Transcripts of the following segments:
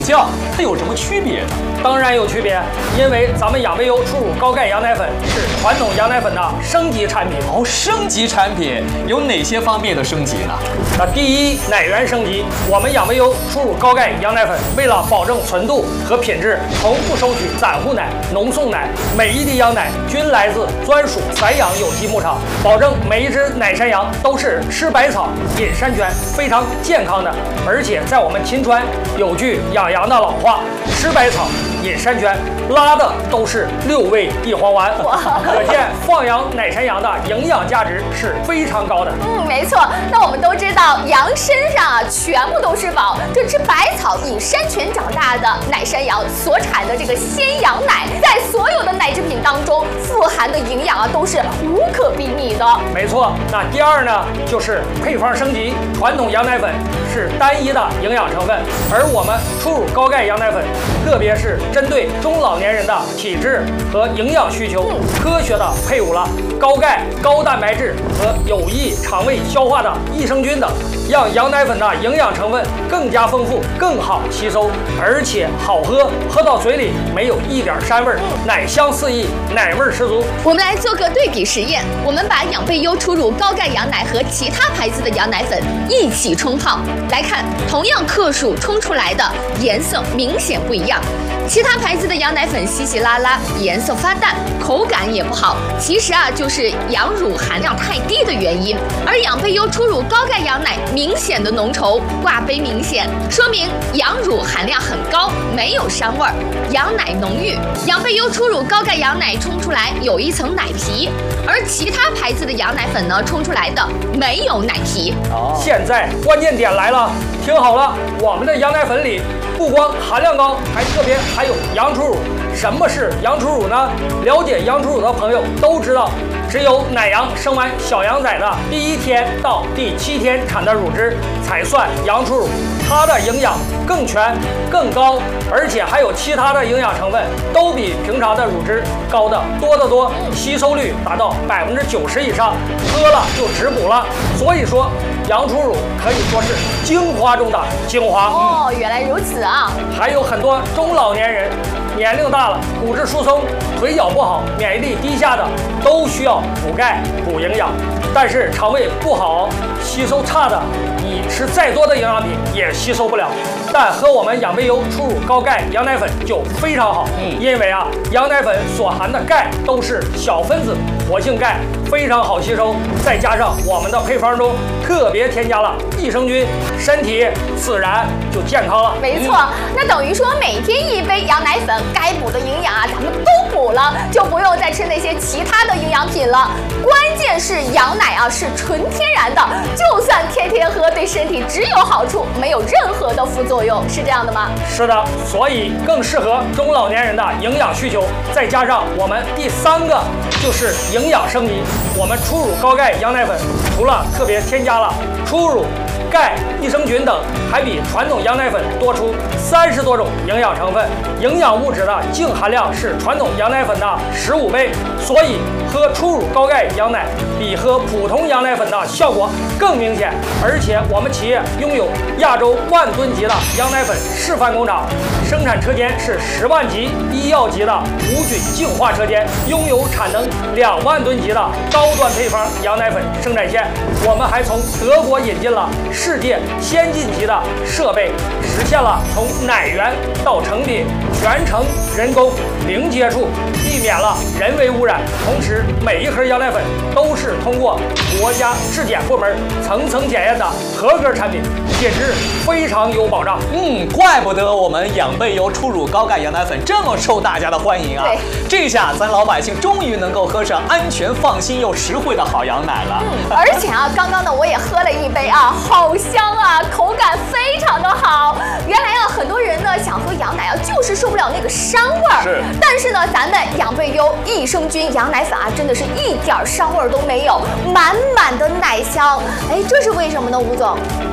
酱它有什么区别呢？ 当然有区别，因为咱们养贝优初乳高钙羊奶粉是传统羊奶粉的升级产品。 哦，升级产品有哪些方面的升级呢？ 那第一，奶源升级。我们养贝优初乳高钙羊奶粉为了保证纯度和品质，从不收取散户奶、浓送奶，每一滴羊奶均来自专属散养有机牧场，保证每一只奶山羊都是吃百草、饮山泉，非常健康的。而且在我们秦川有句养羊的老话：吃百草。饮山泉拉的都是6味地黄丸，可见放养奶山羊的营养价值是非常高的。 没错。那我们都知道，羊身上全部都是宝。这吃百草、饮山泉长大的奶山羊所产的这个鲜羊奶，在所有的奶制品当中，富含的营养都是无可比拟的。 没错。那第二呢，就是配方升级。传统羊奶粉是单一的营养成分，而我们初乳高钙羊奶粉，特别是针对中老年人的体质和营养需求，科学的配伍了高钙、高蛋白质和有益肠胃消化的益生菌等，让羊奶粉的营养成分更加丰富、更好吸收，而且好喝，喝到嘴里没有一点膻味，奶香四溢，奶味十足。 我们来做个对比实验，我们把养贝优初乳高钙羊奶和其他牌子的羊奶粉一起冲泡，来看同样克数冲出来的颜色明显不一样。其他牌子的羊奶粉稀稀拉拉，颜色发淡，口感也不好。其实就是羊乳含量太低的原因。而养贝优初乳高钙羊奶明显的浓稠，挂杯明显，说明羊乳含量很高，没有膻味儿，羊奶浓郁。养贝优初乳高钙羊奶冲出来有一层奶皮，而其他牌子的羊奶粉呢，冲出来的没有奶皮。 现在关键点来了，听好了，我们的羊奶粉里不光含量高，还特别含有羊初乳。什么是羊初乳呢？了解羊初乳的朋友都知道，只有奶羊生完小羊崽的第1天到第7天产的乳汁才算羊初乳，它的营养更全、更高，而且还有其他的营养成分都比平常的乳汁高的多得多，吸收率达到90%以上，喝了就直补了。所以说，羊初乳可以说是精华中的精华。 原来如此啊！ 还有很多中老年人，年龄大了，骨质疏松、腿脚不好、免疫力低下的，都需要补钙、补营养。但是肠胃不好、吸收差的，你吃再多的营养品也吸收不了。但喝我们养贝优初乳高钙羊奶粉就非常好，因为羊奶粉所含的钙都是小分子活性钙，非常好吸收。再加上我们的配方中特别添加了益生菌，身体自然就健康了。 没错，那等于说每天1杯羊奶粉，该补的营养咱们都补了，就不用再吃那些其他的营养品了。关键是羊奶是纯天然的，就算天天喝，对身体只有好处，没有任何的副作用，是这样的吗？ 是的，所以更适合中老年人的营养需求。再加上我们第3个就是营养升级，我们初乳高钙羊奶粉除了特别添加了初乳、钙、益生菌等，还比传统羊奶粉多出30多种营养成分，营养物质的净含量是传统羊奶粉的15倍，所以喝初乳高钙羊奶比喝普通羊奶粉的效果更明显。而且我们企业拥有亚洲10000吨级的羊奶粉示范工厂，生产车间是10万级医药级的无菌净化车间，拥有产能2万吨级的高端配方羊奶粉生产线。我们还从德国引进了世界先进级的设备，实现了从奶源到成品全程人工零接触，避免了人为污染。同时，每一盒羊奶粉都是通过国家质检部门层层检验的合格产品，品质非常有保障。 怪不得我们养贝优初乳高钙羊奶粉这么受大家的欢迎啊！这下咱老百姓终于能够喝上安全、放心又实惠的好羊奶了。 而且刚刚呢我也喝了1杯好香啊，口感非常的好。原来很多人呢想喝羊奶就是受不了那个膻味儿，但是呢咱们养贝优益生菌羊奶粉真的是一点膻味儿都没有，满满的奶香。这是为什么呢，吴总？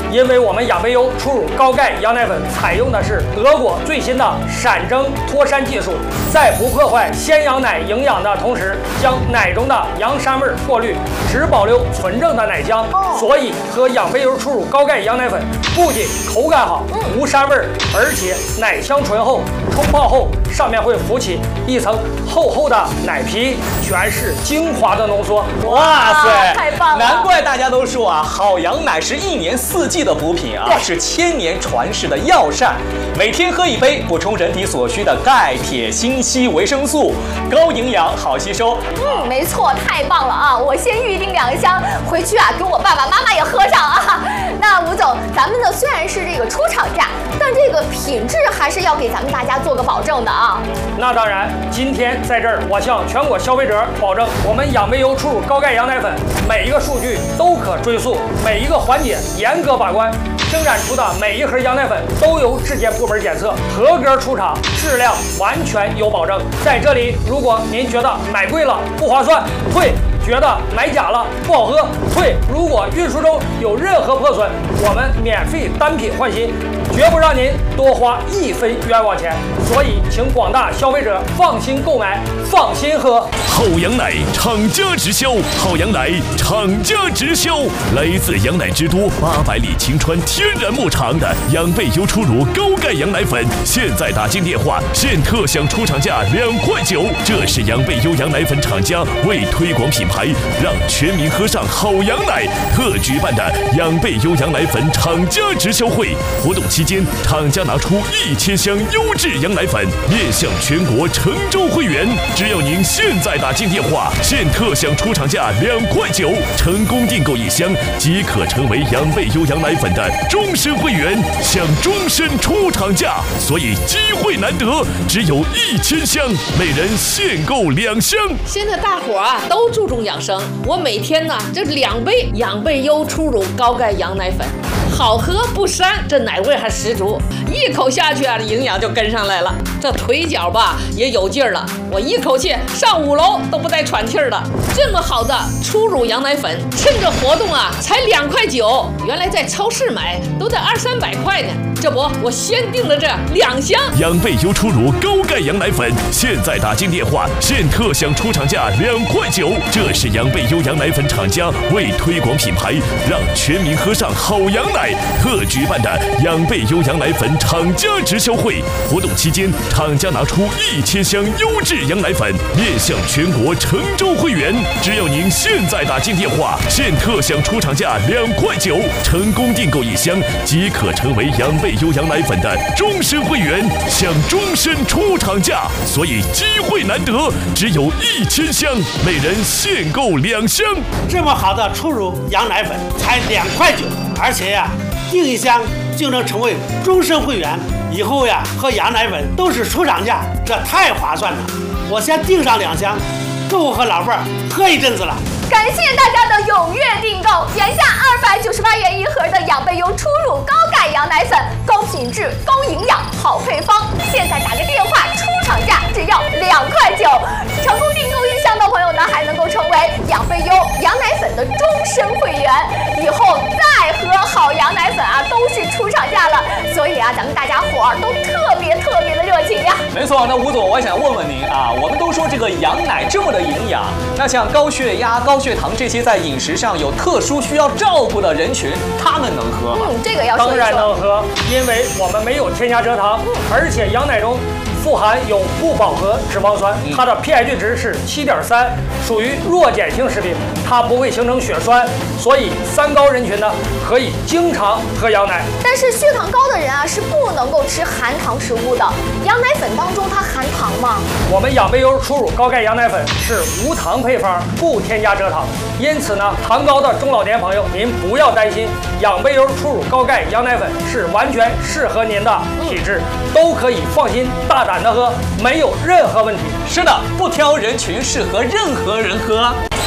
因为我们养贝优初乳高钙羊奶粉采用的是德国最新的闪蒸脱山技术，在不破坏鲜羊奶营养的同时，将奶中的羊膻味过滤，只保留纯正的奶香。所以喝养贝优初乳高钙羊奶粉不仅口感好，无膻味，而且奶香醇厚。冲泡后，上面会浮起一层厚厚的奶皮，全是精华的浓缩。 哇塞， 太棒了！ 难怪大家都说啊，好羊奶是1年4季的补品啊，是千年传世的药膳。每天喝1杯，补充人体所需的钙、铁、锌、硒、维生素，高营养，好吸收。 没错，太棒了啊！我先预定2箱，回去啊，给我爸爸妈妈也喝上啊。那吴总，咱们呢虽然是这个出厂价，但这个品质还是要给咱们大家做个保证的啊。 那当然，今天在这儿，我向全国消费者保证，我们养贝优初乳高钙羊奶粉每一个数据都可追溯，每一个环节严格把关。生产出的每一盒羊奶粉都由质检部门检测，合格出厂，质量完全有保证。在这里，如果您觉得买贵了不划算，退；觉得买假了不好喝，退。如果运输中有任何破损，我们免费单品换新，绝不让您多花1分冤枉钱。所以，请广大消费者放心购买，放心喝。 好羊奶厂家直销，好羊奶厂家直销，来自羊奶之都800里晴川天然牧场的养贝优初乳高钙羊奶粉，现在打进电话，现特享出厂价2块9。这是养贝优羊奶粉厂家为推广品牌，让全民喝上好羊奶特举办的养贝优羊奶粉厂家直销会。活动期间，厂家拿出1000箱优质羊奶粉，面向全国成州会员。只要您现在打进电话，现特享出厂价2块9，成功订购1箱即可成为养贝优羊奶粉的终身会员，享终身出厂价。所以机会难得，只有1000箱，每人限购2箱。 现在大伙啊都注重养生，我每天呢这2杯养贝优初乳高钙羊奶粉，好喝不膻，这奶味还十足，一口下去啊，营养就跟上来了。这腿脚吧也有劲儿了，我一口气上5楼都不带喘气儿的。这么好的初乳羊奶粉，趁着活动啊才2块9，原来在超市买都得200-300块呢。这不，我先订了这2箱养贝优初乳高钙羊奶粉，现在打进电话，现特享出厂价2块9。这是养贝优羊奶粉厂家为推广品牌，让全民喝上好羊奶特举办的养贝优羊奶粉厂家直销会。活动期间，厂家拿出1000箱优质羊奶粉，面向全国成州会员。只要您现在打进电话，现特享出厂价2块9，成功订购1箱即可成为养贝优羊奶粉的终身会员，享终身出厂价。所以机会难得，只有1000箱，每人限购2箱。 这么好的初乳羊奶粉才2块9，而且呀，订1箱就能成为终身会员，以后呀喝羊奶粉都是出厂价，这太划算了。我先订上2箱，够我和老伴儿喝一阵子了。 感谢大家的踊跃订购，原价298元1盒的养贝优初乳高钙羊奶粉，高品质、高营养、好配方，现在打个电话，出厂价只要2块9。成功订购1箱的朋友呢，还能够成为养贝优羊奶粉的终身会员，以后再喝好羊奶粉啊，都是出厂价了。所以啊，咱们大家伙儿都特别的热情呀。 没错，那吴总，我想问问您啊，我们都说这个羊奶这么的营养，那像高血压、高血糖这些在饮食上有特殊需要照顾的人群，他们能喝吗？ 这个要说一说。 当然能喝，因为我们没有添加蔗糖，而且羊奶中富含有不饱和脂肪酸，它的 pH 值是7.3，属于弱碱性食品，它不会形成血栓，所以3高人群呢可以经常喝羊奶。 但是血糖高的人啊是不能够吃含糖食物的。羊奶粉当中它含糖吗？ 我们养贝优初乳高钙羊奶粉是无糖配方，不添加蔗糖，因此呢，糖高的中老年朋友您不要担心，养贝优初乳高钙羊奶粉是完全适合您的体质，都可以放心大胆的喝，没有任何问题。 是的，不挑人群，适合任何人喝。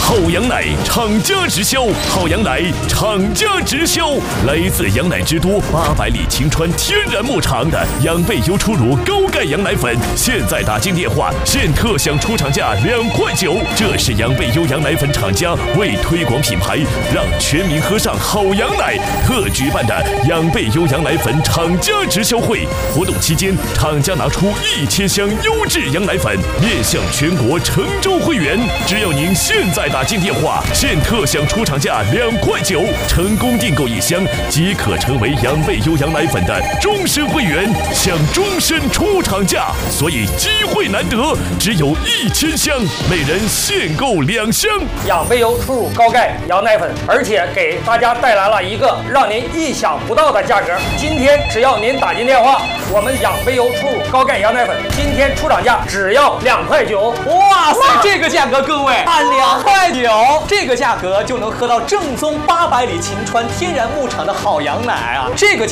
好羊奶厂家直销，好羊奶厂家直销，来自羊奶之都800里晴川天然牧场的养倍优初乳高钙羊奶粉，现在打进电话，现特享出厂价2块9。这是养倍优羊奶粉厂家为推广品牌，让全民喝上好羊奶特举办的养倍优羊奶粉厂家直销会。活动期间，厂家拿出1000箱优质羊奶粉，面向全国成州会员。只要您现在打进电话，现特享出厂价2块9，成功订购1箱即可成为养倍优羊奶粉的终身会员，享终身出厂价。所以机会难得，只有1000箱，每人限购2箱。 养倍优初乳高钙羊奶粉，而且给大家带来了一个让您意想不到的价格。今天只要您打进电话，我们养倍优初乳高钙羊奶粉今天出厂价只要2块9。 哇塞，这个价格各位按2块9，这个价格就能喝到正宗800里晴川天然牧场的好羊奶啊！这个